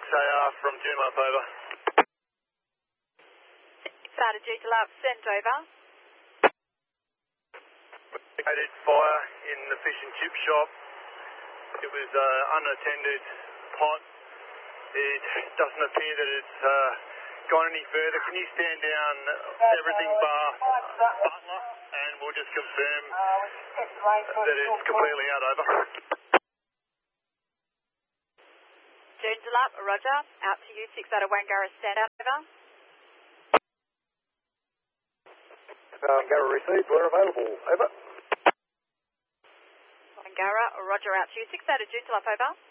6AR from Joondalup, over. 6 out of Joondalup, send over. Located fire in the fish and chip shop. It was unattended pot. It doesn't appear that it's gone any further. Can you stand down everything bar Butler, and we'll just confirm that it's completely out, over. Joondalup, roger. Out to you, 6 out of Wangara, stand out, over. Wangara received, we're available, over. Wangara, roger, out to you, 6 out of Joondalup, over.